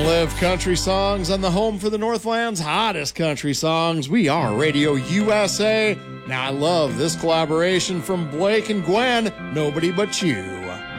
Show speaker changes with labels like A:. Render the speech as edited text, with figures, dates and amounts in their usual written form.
A: live country songs on the home for the Northland's hottest country songs. We are Radio USA. Now, I love this collaboration from Blake and Gwen, Nobody But You.